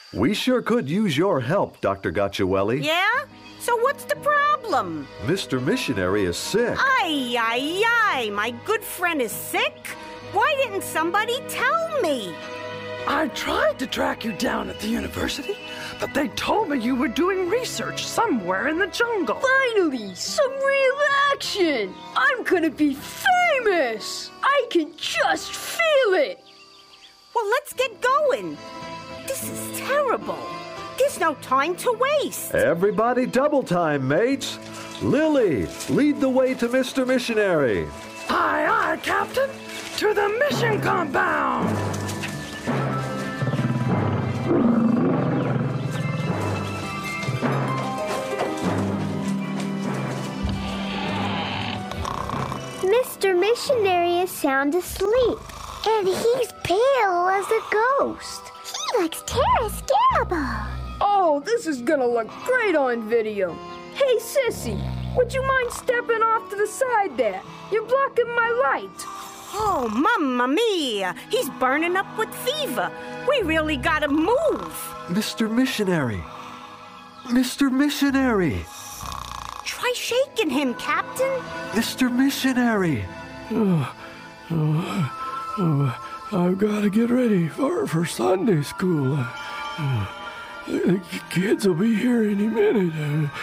We sure could use your help, Dr. Gacciuelli. Yeah? So what's the problem? Mr. Missionary is sick. Ay, ay, ay, my good friend is sick? Why didn't somebody tell me? I tried to track you down at the university, but they told me you were doing research somewhere in the jungle. Finally, some real action! I'm gonna be famous! I can just feel it! Well, let's get going. This is terrible. There's no time to waste. Everybody double time, mates. Lily, lead the way to Mr. Missionary. Aye, aye, Captain. To the mission compound. Mr. Missionary is sound asleep. And he's pale as a ghost. He looks terrible. Oh, this is gonna look great on video. Hey, Sissy, would you mind stepping off to the side there? You're blocking my light. Oh, mamma mia. He's burning up with fever. We really gotta move. Mr. Missionary. Mr. Missionary. Try shaking him, Captain. Mr. Missionary. I've got to get ready for Sunday school. The kids will be here any minute.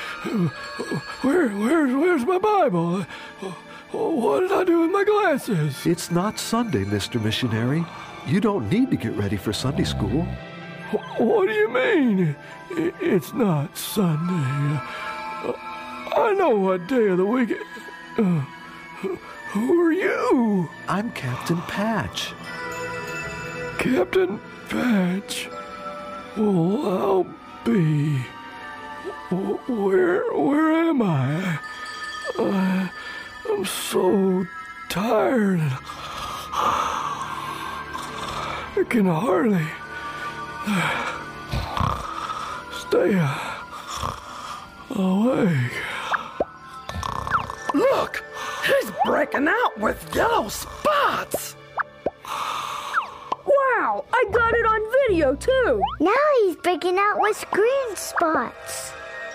Where's my Bible? What did I do with my glasses? It's not Sunday, Mr. Missionary. You don't need to get ready for Sunday school. What do you mean? It's not Sunday. I know what day of the week. Who are you? I'm Captain Patch. Captain Patch. Well, I'll be. Where am I? I'm so tired. I can hardly stay awake. Look, he's breaking out with yellow spots. Wow, I got it on video too. Now he's breaking out with green spots.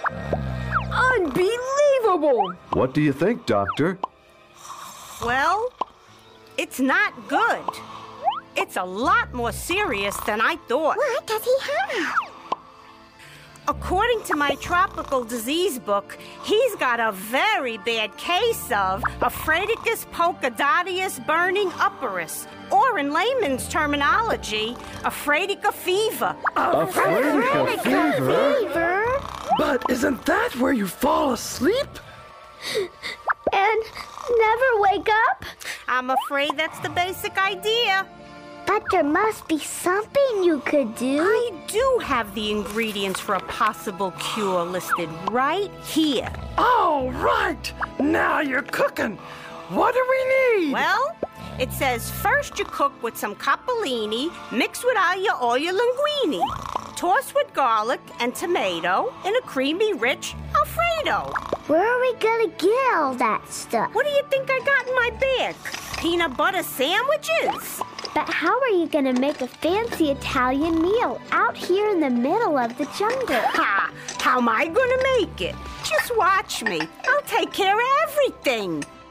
Unbelievable! What do you think, Doctor? Well, it's not good. It's a lot more serious than I thought. What does he have? According to my tropical disease book, he's got a very bad case of Aphrodicus polkadottius burning upperus, or in layman's terminology, Aphrodika fever. Aphrodika fever? But isn't that where you fall asleep? And never wake up? I'm afraid that's the basic idea. But there must be something you could do. I do have the ingredients for a possible cure listed right here. All right, now you're cooking. What do we need? Well, it says first you cook with some capellini, mix with aglio linguine. Toss with garlic and tomato in a creamy, rich Alfredo. Where are we gonna get all that stuff? What do you think I got in my bag? Peanut butter sandwiches? But how are you gonna make a fancy Italian meal out here in the middle of the jungle? Ha! How am I gonna make it? Just watch me. I'll take care of everything.